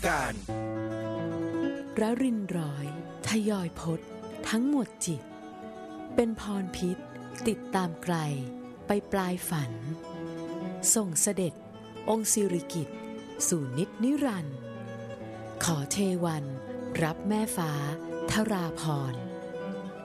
การระรินร้อยทยอยพจน์ทั้งหมดจิตเป็นพรพิษติดตามไกลไปปลายฝันส่งเสด็จองค์สิริกิติ์สู่นิจนิรันดร์ขอเทวันรับแม่ฟ้าทราพร